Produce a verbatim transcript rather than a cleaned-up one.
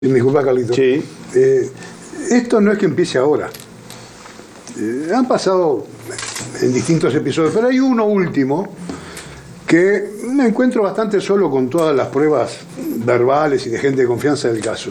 Me disculpa, Carlito. Sí. Eh, esto no es que empiece ahora. Eh, han pasado en distintos episodios, pero hay uno último que me encuentro bastante solo con todas las pruebas verbales y de gente de confianza del caso.